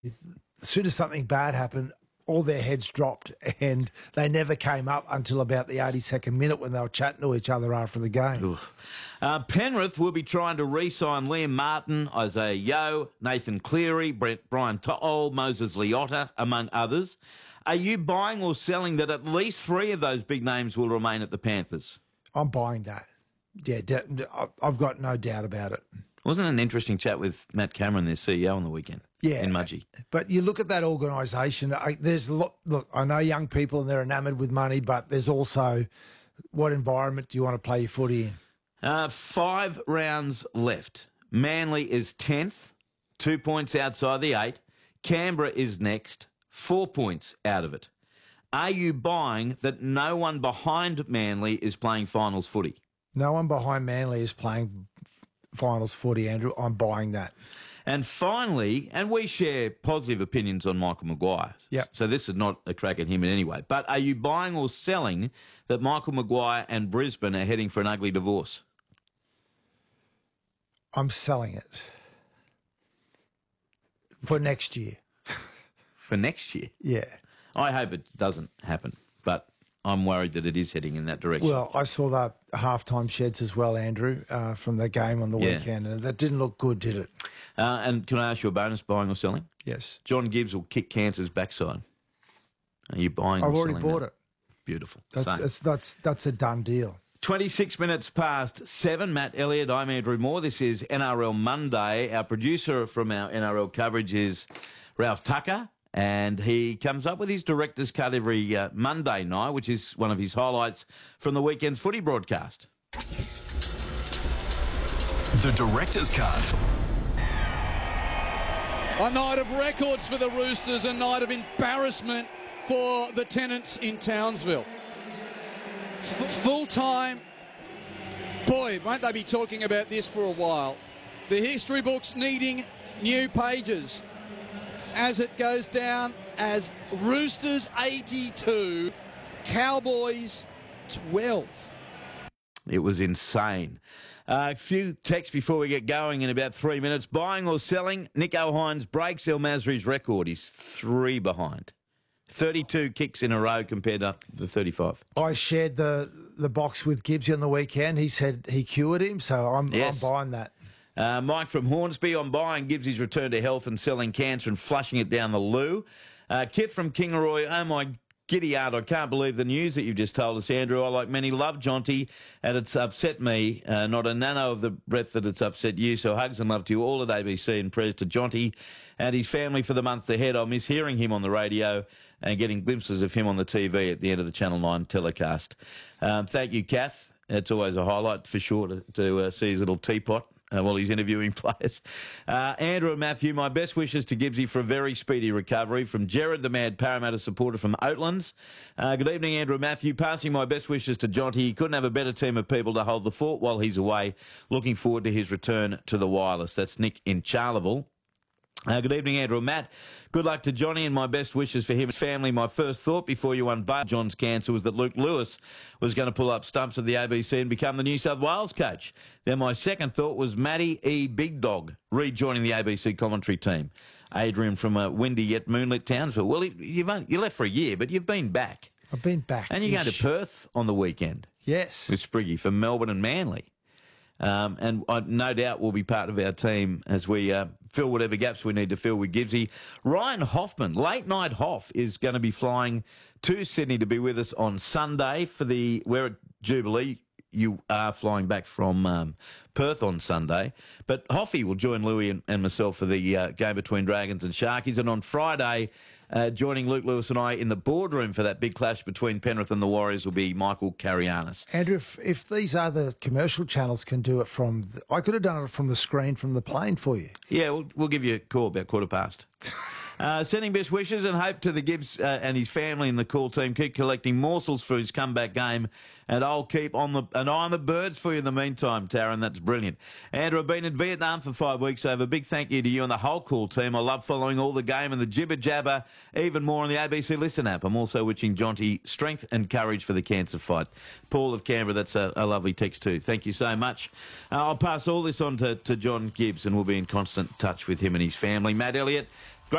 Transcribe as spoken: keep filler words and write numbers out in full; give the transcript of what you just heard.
as soon as something bad happened, all their heads dropped, and they never came up until about the eighty-second minute when they were chatting to each other after the game. Uh, Penrith will be trying to re-sign Liam Martin, Isaiah Yeo, Nathan Cleary, Brent, Brian To'o, Moses Leota, among others. Are you buying or selling that at least three of those big names will remain at the Panthers? I'm buying that. Yeah, I've got no doubt about it. Wasn't it an interesting chat with Matt Cameron, their C E O, on the weekend? Yeah, in Mudgee. But you look at that organisation. There's a lot. Look, I know young people and they're enamoured with money, but there's also what environment do you want to play your footy in? Uh, five rounds left. Manly is tenth, two points outside the eight. Canberra is next, four points out of it. Are you buying that no one behind Manly is playing finals footy? No one behind Manly is playing finals footy, Andrew. I'm buying that. And finally, and we share positive opinions on Michael Maguire. Yep. So this is not a crack at him in any way. But are you buying or selling that Michael Maguire and Brisbane are heading for an ugly divorce? I'm selling it. For next year. For next year? Yeah. I hope it doesn't happen, but I'm worried that it is heading in that direction. Well, I saw the halftime sheds as well, Andrew, uh, from the game on the Yeah. weekend, and that didn't look good, did it? Uh, and can I ask you a bonus, buying or selling? Yes. John Gibbs will kick cancer's backside. Are you buying or I've selling already bought that? it. Beautiful. That's, Same. that's, that's, that's a done deal. twenty-six minutes past seven. Matt Elliott, I'm Andrew Moore. This is N R L Monday. Our producer from our N R L coverage is Ralph Tucker, and he comes up with his director's cut every uh, Monday night, which is one of his highlights from the weekend's footy broadcast. The director's cut. A night of records for the Roosters, a night of embarrassment for the tenants in Townsville. F- full time. Boy, won't they be talking about this for a while. The history books needing new pages as it goes down as Roosters eighty-two, Cowboys twelve. It was insane. Uh, a few texts before we get going in about three minutes. Buying or selling, Nico Hines breaks El Masri's record. He's three behind. thirty-two kicks in a row compared to the thirty-five. I shared the, the box with Gibbsy on the weekend. He said he cured him, so I'm, Yes. I'm buying that. Uh, Mike from Hornsby on buying Gibbsy's return to health and selling cancer and flushing it down the loo. Uh, Kit from Kingaroy, oh my giddy art, I can't believe the news that you've just told us, Andrew. I, like many, love Jonty, and it's upset me, uh, not a nano of the breath that it's upset you. So hugs and love to you all at A B C and prayers to Jonty and his family for the months ahead. I'll miss hearing him on the radio and getting glimpses of him on the T V at the end of the Channel nine telecast. Um, thank you, Kath. It's always a highlight for sure to, to uh, see his little teapot Uh, while he's interviewing players. Uh, Andrew and Matthew, my best wishes to Gibbsy for a very speedy recovery. From Jared, the mad Parramatta supporter from Oatlands. Uh, good evening, Andrew and Matthew. Passing my best wishes to Jonty. He couldn't have a better team of people to hold the fort while he's away. Looking forward to his return to the wireless. That's Nick in Charleville. Uh, good evening, Andrew and Matt. Good luck to Johnny and my best wishes for him and his family. My first thought before you unveiled John's cancer was that Luke Lewis was going to pull up stumps at the A B C and become the New South Wales coach. Then my second thought was Matty E. Big Dog rejoining the A B C commentary team. Adrian from a windy yet moonlit Townsville. Well, you've only, you left for a year, but you've been back. I've been back. And you're going to Perth on the weekend. Yes. With Spriggy for Melbourne and Manly. Um, and I no doubt will be part of our team as we uh, fill whatever gaps we need to fill with Gibbsy. Ryan Hoffman, late night Hoff, is going to be flying to Sydney to be with us on Sunday for the, we're at Jubilee. You are flying back from um, Perth on Sunday. But Hoffy will join Louis and, and myself for the uh, game between Dragons and Sharkies. And on Friday, uh, joining Luke Lewis and I in the boardroom for that big clash between Penrith and the Warriors will be Michael Carianis. Andrew, if, if these other commercial channels can do it from... The, I could have done it from the screen from the plane for you. Yeah, we'll, we'll give you a call about quarter past. Uh, sending best wishes and hope to the Gibbs uh, and his family and the call team. Keep collecting morsels for his comeback game, and I'll keep on the an eye on the birds for you in the meantime, Taryn. That's brilliant. Andrew, I've been in Vietnam for five weeks over. Big thank you to you and the whole call team. I love following all the game and the jibber jabber, even more on the A B C Listen app. I'm also wishing Jonty strength and courage for the cancer fight. Paul of Canberra, that's a, a lovely text too. Thank you so much. Uh, I'll pass all this on to, to John Gibbs, and we'll be in constant touch with him and his family. Matt Elliott,